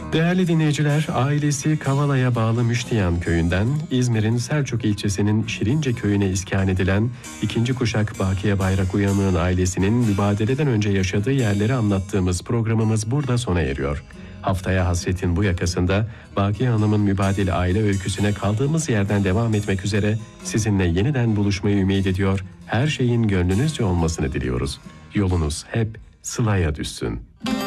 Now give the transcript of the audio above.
Değerli dinleyiciler, ailesi Kavala'ya bağlı Müştiyan köyünden İzmir'in Selçuk ilçesinin Şirince köyüne iskan edilen ikinci kuşak Bakiye Bayrak Uyanık'ın ailesinin mübadeleden önce yaşadığı yerleri anlattığımız programımız burada sona eriyor. Haftaya Hasret'in bu yakasında Bakiye Hanım'ın mübadele aile öyküsüne kaldığımız yerden devam etmek üzere sizinle yeniden buluşmayı ümit ediyor. Her şeyin gönlünüzce olmasını diliyoruz. Yolunuz hep Sıla'ya düşsün.